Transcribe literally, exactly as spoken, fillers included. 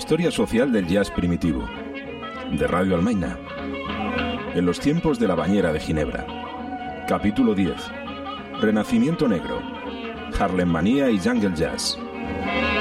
historia social del jazz primitivo, de Radio Almaina. En los tiempos de la bañera de Ginebra. Capítulo diez. Renacimiento negro, Harlem Manía y Jungle Jazz.